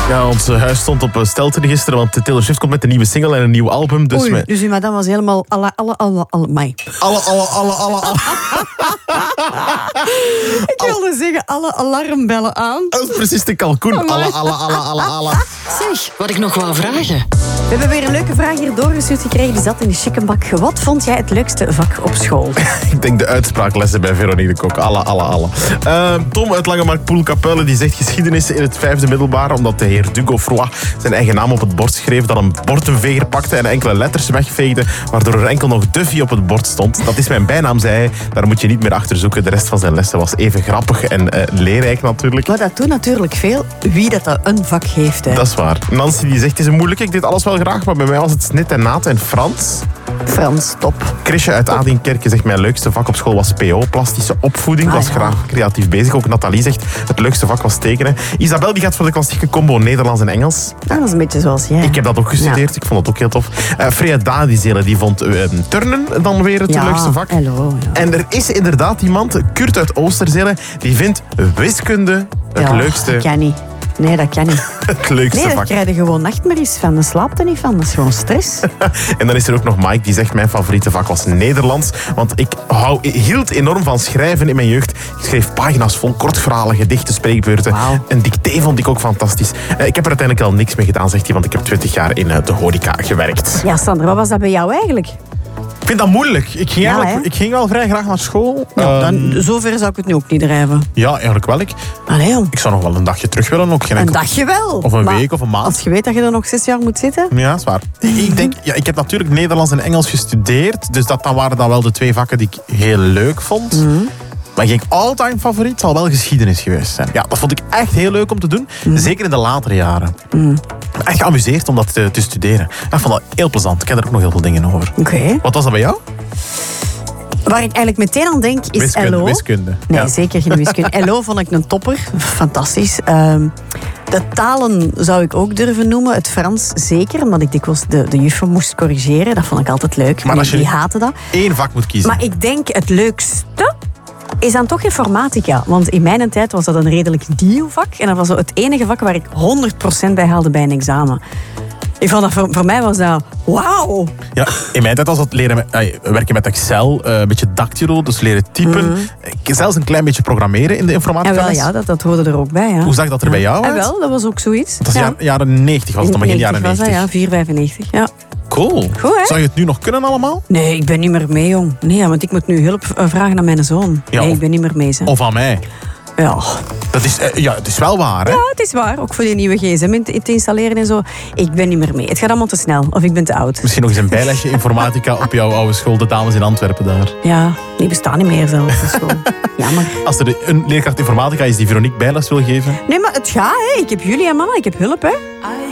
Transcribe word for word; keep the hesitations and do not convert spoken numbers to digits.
Ja, ons huis stond op stelten gisteren, want Taylor Swift komt met een nieuwe single en een nieuw album. Dus, Oei, we... dus uw madame was helemaal alle, alle, alle, alle, mij. Alle, alle, alle, alle, alle. Ik wilde zeggen, alle alarmbellen aan. Dat is precies de kalkoen. Alle, alle, alle, alle, alle. Zeg, wat ik nog wou vragen. We hebben weer een leuke vraag hier doorgestuurd gekregen. Die zat in de chickenbak. Wat vond jij het leukste vak op school? Ik denk de uitspraaklessen bij Veronique de Kok. Alle, alle, alle. Uh, Tom uit Langemark Poel-Capelle die zegt geschiedenis in het vijfde middelbaar, omdat de heer Dugo Froy zijn eigen naam op het bord schreef, dat een bordenveger pakte en enkele letters wegveegde, waardoor er enkel nog Duffy op het bord stond. Dat is mijn bijnaam, zei hij. Daar moet je niet meer achter zoeken. De rest van zijn lessen was even grappig en uh, leerrijk natuurlijk. Maar dat doet natuurlijk veel wie dat, dat een vak heeft. Hè. Dat is waar. Nancy die zegt, het is een moeilijke, ik deed alles wel graag, maar bij mij was het snit en naad en Frans. Frans, top. Chrisje uit Adinkerke zegt, mijn leukste vak op school was P O, plastische opvoeding. Ah, was ja. graag creatief bezig. Ook Nathalie zegt, het leukste vak was tekenen. Isabel die gaat voor de klassieke combo Nederlands en Engels. Ah, dat is een beetje zoals jij. Ik heb dat ook gestudeerd, Ja. ik vond het ook heel tof. Uh, Freya Dadizelen die vond uh, turnen dan weer het Ja, leukste vak. hello, ja. En er is inderdaad iemand, Kurt uit Oosterzelen, die vindt wiskunde het Ja, leukste, dat kan niet. Nee, dat kan niet. het leukste Nee, daar vak. krijg je gewoon nachtmerries van. Daar slaapt er niet van. Dat is gewoon stress. En dan is er ook nog Mike, die zegt, mijn favoriete vak was Nederlands. Want ik, hou, ik hield enorm van schrijven in mijn jeugd. Ik schreef pagina's vol kortverhalen, gedichten, spreekbeurten. Wauw. Een dictée vond ik ook fantastisch. Uh, ik heb er uiteindelijk al niks mee gedaan, zegt hij, want ik heb twintig jaar in uh, de horeca gewerkt. Ja, Sander, wat was dat bij jou eigenlijk? Ik vind dat moeilijk. Ik ging, Ja, eigenlijk, hè? ik ging wel vrij graag naar school. Ja, Ehm, dan, zover zou ik het nu ook niet drijven. ja, eigenlijk wel. Ik, Allee, jong. ik zou nog wel een dagje terug willen. Ook geen Een enkel- dagje wel. Of een Maar week of een maand. Als je weet dat je er nog zes jaar moet zitten. Ja, dat is waar. Ik, denk, ja, ik heb natuurlijk Nederlands en Engels gestudeerd. Dus dat dan waren dan wel de twee vakken die ik heel leuk vond. Mm. Maar ik all-time favoriet zal wel geschiedenis geweest zijn. Ja, dat vond ik echt heel leuk om te doen. Mm. Zeker in de latere jaren. Mm. Echt geamuseerd om dat te, te studeren. Ja, ik vond dat heel plezant. Ik ken er ook nog heel veel dingen over. Oké. Wat was dat bij jou? Waar ik eigenlijk meteen aan denk is Wiskunde, L O. wiskunde. Nee, Ja. zeker geen wiskunde. L O vond ik een topper. Fantastisch. Um, de talen zou ik ook durven noemen. Het Frans zeker, omdat ik dikwijls de, de juffrouw moest corrigeren. Dat vond ik altijd leuk. Maar als je die haatte dat. Eén vak moet kiezen. Maar ik denk het leukste is dan toch informatica. Want in mijn tijd was dat een redelijk nieuw vak. En dat was zo het enige vak waar ik honderd procent bij haalde bij een examen. Ik vond dat voor, voor mij was dat wauw. Ja, in mijn tijd was dat leren met, ay, werken met Excel, uh, een beetje Dactylo, dus leren typen. Mhm. Ik- Zelfs een klein beetje programmeren in de En informatica. wel, ja, dat, dat hoorde er ook bij. Ja. Hoe zag dat er bij jou En uit? wel, dat was ook zoiets. Dat is ja. jaren, jaren negentig was het, dan begin jaren was dat, negentig. ja, vier vijfennegentig. Ja. Cool. Goed, hè? Zou je het nu nog kunnen allemaal? Nee, ik ben niet meer mee, jong. Nee, want ik moet nu hulp uh, vragen aan mijn zoon. Ja, nee, of- ik ben niet meer mee. Hè. Of aan mij? Ja. Dat is, uh, ja, het is wel waar, hè? ja, het is waar. Ook voor die nieuwe gsm in te, te installeren en zo. Ik ben niet meer mee. Het gaat allemaal te snel. Of ik ben te oud. Misschien nog eens een bijlesje informatica op jouw oude school, de dames in Antwerpen daar. Ja, die bestaan niet meer zelfs. Dat is gewoon jammer. Als er een leerkracht informatica is die Veronique bijles wil geven. Nee, maar het gaat, hè. Ik heb jullie en mama. Ik heb hulp, hè.